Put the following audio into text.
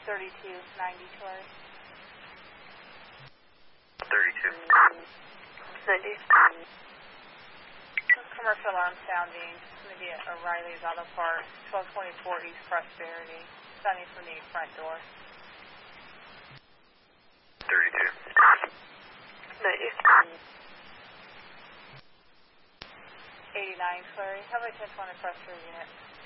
3290 Clary. 3290. Commercial alarm sounding. It's going to be at O'Reilly's Auto Parts, 1224 East Prosperity, sounding from the front door. 3290. 89 Clary. How about 10 across your unit?